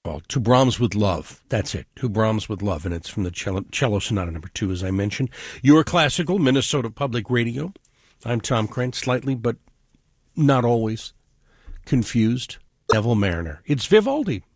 called. To Brahms with Love. That's it. To Brahms with Love. And it's from the Cello Sonata number 2, as I mentioned. Your Classical, Minnesota Public Radio. I'm Tom Krent, slightly, but not always confused. Neville Mariner. It's Vivaldi.